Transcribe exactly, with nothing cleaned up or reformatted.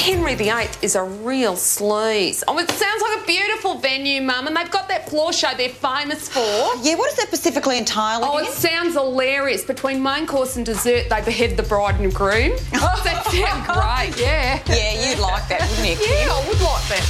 Henry the Eighth is a real sleaze. Oh, it sounds like a beautiful venue, Mum, and they've got that floor show they're famous for. Yeah, what is that specifically entail? Oh, it sounds hilarious. Between main course and dessert, they behead the bride and groom. Oh, that sounds great, yeah. Yeah, you'd like that, wouldn't you, Kim? Yeah, I would like that.